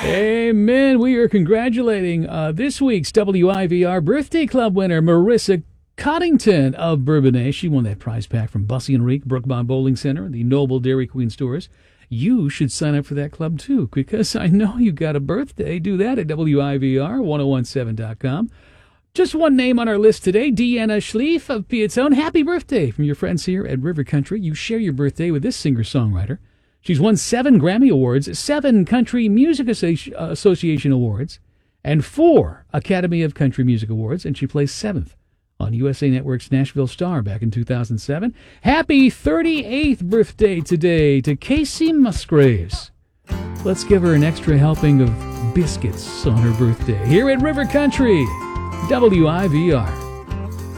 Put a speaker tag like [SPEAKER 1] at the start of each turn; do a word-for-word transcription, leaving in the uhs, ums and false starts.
[SPEAKER 1] Amen. We are congratulating uh, this week's W I V R Birthday Club winner, Marissa Coddington of Bourbonnais. She won that prize pack from Bussy and Reek, Brookbond Bowling Center, the Noble Dairy Queen stores. You should sign up for that club, too, because I know you got a birthday. Do that at W I V R ten seventeen dot com. Just one name on our list today, Deanna Schlief of Piazzone. Happy birthday from your friends here at River Country. You share your birthday with this singer-songwriter. She's won seven Grammy Awards, seven Country Music Associ- Association Awards, and four Academy of Country Music Awards, and she placed seventh on U S A Network's Nashville Star back in two thousand seven. Happy thirty-eighth birthday today to Casey Musgraves. Let's give her an extra helping of biscuits on her birthday here at River Country, W I V R.